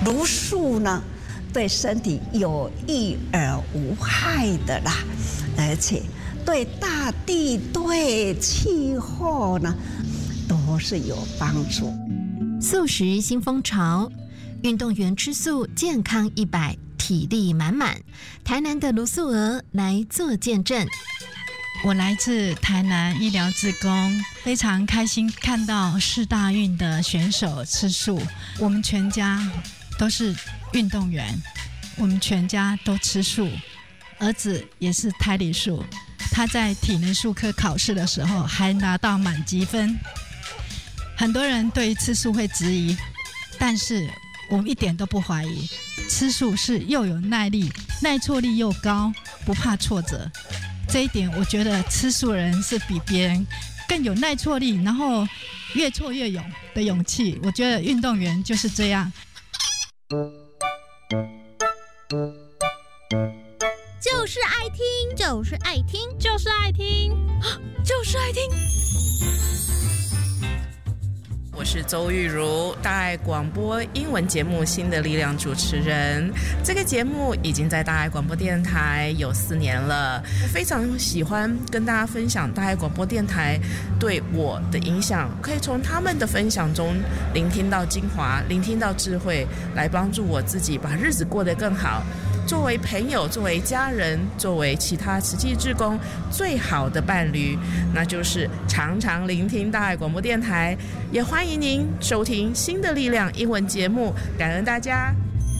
茹素呢，对身体有益而无害的啦，而且对大地、对气候呢，都是有帮助。 素食新风潮，运动员吃素，健康100，体力满满。台南的卢素娥来做见证。 我来自台南医疗志工，非常开心看到世大运的选手吃素。我们全家都是运动员，我们全家都吃素，儿子也是胎里素，他在体能术科考试的时候还拿到满级分。很多人对于吃素会质疑，但是我们一点都不怀疑，吃素是又有耐力，耐挫力又高，不怕挫折。这一点我觉得吃素人是比别人更有耐挫力，然后越挫越勇的勇气。我觉得运动员就是这样。 就是爱听，就是爱听，就是爱听，就是爱听。 我是周玉如，大爱广播英文节目《新的力量》主持人。这个节目已经在大爱广播电台有4年了，我非常喜欢跟大家分享大爱广播电台对我的影响，可以从他们的分享中聆听到精华，聆听到智慧，来帮助我自己把日子过得更好。作为朋友，作为家人，作为其他慈济志工，最好的伴侣，那就是常常聆听大爱广播电台。也欢迎您收听新的力量英文节目，感恩大家。